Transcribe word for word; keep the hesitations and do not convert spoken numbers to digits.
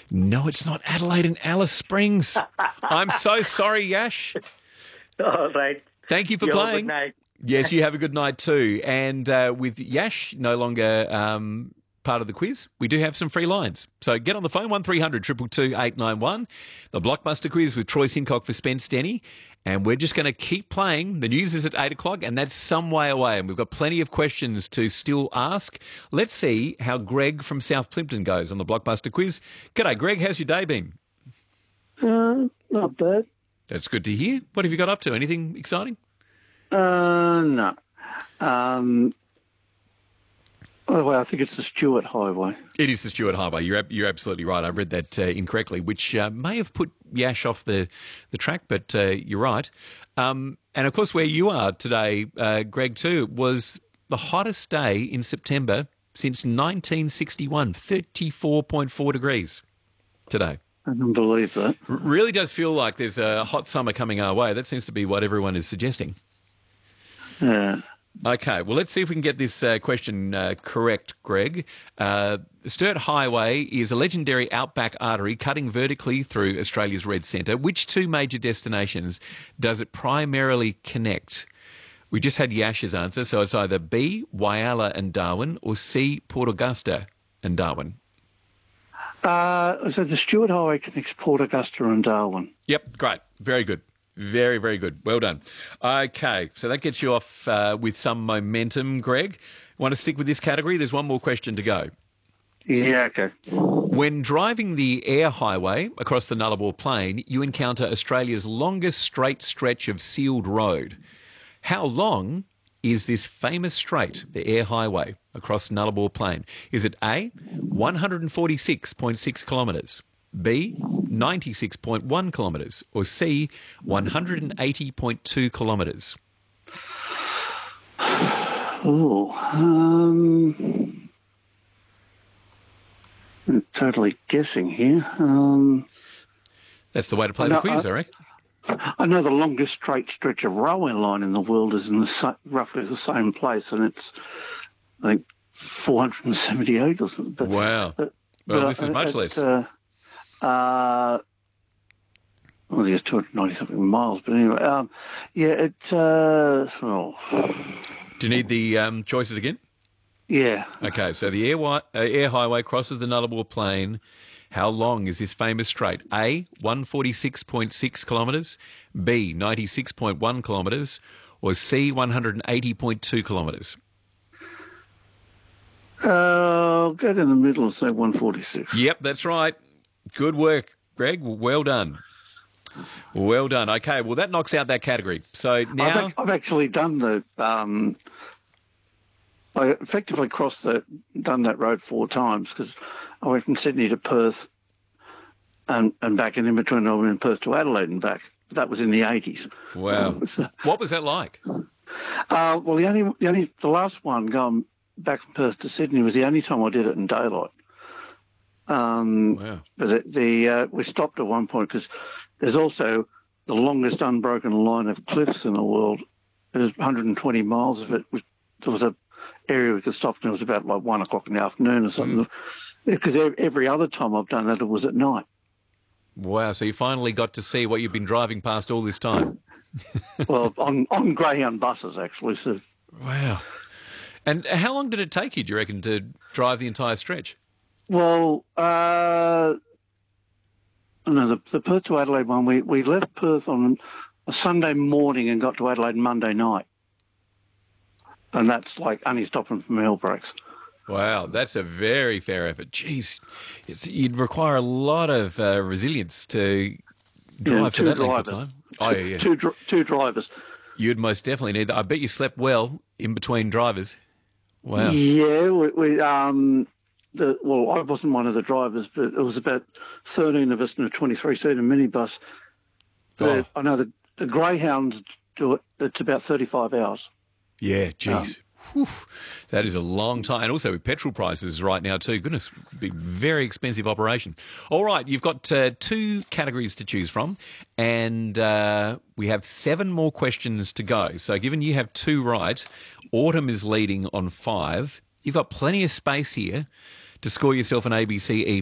No, it's not Adelaide and Alice Springs. I'm so sorry, Yash. All right. Thank you for You have a playing. good night. Yes, you have a good night too. And uh, with Yash no longer um, part of the quiz, we do have some free lines. So get on the phone, one three hundred two two two eight nine one. The Blockbuster quiz with Troy Sincock for Spence Denny. And we're just going to keep playing. The news is at eight o'clock, and that's some way away. And we've got plenty of questions to still ask. Let's see how Greg from South Plimpton goes on the Blockbuster quiz. G'day, Greg. How's your day been? Uh, not bad. That's good to hear. What have you got up to? Anything exciting? Uh, no. Um, by the way, I think it's the Stewart Highway. It is the Stewart Highway. You're ab- you're absolutely right. I read that uh, incorrectly, which uh, may have put Yash off the, the track, but uh, you're right. Um, and, of course, where you are today, uh, Greg, too, was the hottest day in September since nineteen sixty-one, thirty-four point four degrees today. I can believe that. R- really does feel like there's a hot summer coming our way. That seems to be what everyone is suggesting. Yeah. Okay, well, let's see if we can get this uh, question uh, correct, Greg. Uh, the Sturt Highway is a legendary outback artery cutting vertically through Australia's red centre. Which two major destinations does it primarily connect? We just had Yash's answer, so it's either B, Whyalla and Darwin, or C, Port Augusta and Darwin. Uh, so the Stewart Highway connects Port Augusta and Darwin. Yep, great. Very good. Very, very good. Well done. Okay, so that gets you off uh, with some momentum, Greg. Want to stick with this category? There's one more question to go. Yeah, okay. When driving the air highway across the Nullarbor Plain, you encounter Australia's longest straight stretch of sealed road. How long is this famous straight, the air highway across Nullarbor Plain? Is it A, one hundred forty-six point six kilometres, B, ninety-six point one kilometres, or C, one hundred eighty point two kilometres? Oh, um, I'm totally guessing here. Um, That's the way to play I the know, quiz, I, I reckon. I know the longest straight stretch of railway line in the world is in the sa- roughly the same place, and it's, I think, four hundred seventy-eight or something. But, Wow. But, Well, but this is much it, less. Uh, uh, well, I think it's two hundred ninety something miles, but anyway, um, yeah, it. Uh, oh, Do you need the um, choices again? yeah. Okay, so the air, wi- uh, air highway crosses the Nullarbor Plain. How long is this famous straight? A, one hundred forty-six point six kilometres, B, ninety-six point one kilometres, or C, one hundred eighty point two kilometres? Uh, I'll go down the middle and say one forty-six. Yep, that's right. Good work, Greg. Well done. Well done. Okay, well, that knocks out that category. So now... I've, ac- I've actually done the... Um, I effectively crossed the done that road four times because I went from Sydney to Perth and, and back, and in between I went from Perth to Adelaide and back. That was in the eighties. Wow. So, What was that like? uh, well, the only, the only, the last one going back from Perth to Sydney was the only time I did it in daylight. Um, Wow. But the, the uh, we stopped at one point because there's also the longest unbroken line of cliffs in the world. There's one hundred twenty miles of it. Which, there was a area we could stop, and it was about like one o'clock in the afternoon or something. Mm. Because every other time I've done that, it was at night. Wow, so you finally got to see what you've been driving past all this time. Well, on on Greyhound buses actually. So Wow. And how long did it take you, do you reckon, to drive the entire stretch? well, uh, no, the, the Perth to Adelaide one, we we left Perth on a Sunday morning and got to Adelaide Monday night. And that's like only stopping for meal breaks. Wow, that's a very fair effort. Jeez, it's, you'd require a lot of uh, resilience to drive Yeah, for two that length of drivers. time. Oh, yeah, yeah. Two dr- two drivers. You'd most definitely need that. I bet you slept well in between drivers. Wow. Yeah, we, we um, the, well, I wasn't one of the drivers, but it was about thirteen of us in a twenty-three seater minibus. Oh. I know the, the Greyhounds do it. It's about thirty-five hours. Yeah, geez. Whew. That is a long time. And also with petrol prices right now too. Goodness, be very expensive operation. All right, you've got uh, two categories to choose from, and uh, we have seven more questions to go. So given you have two right, Autumn is leading on five. You've got plenty of space here to score yourself an A B C E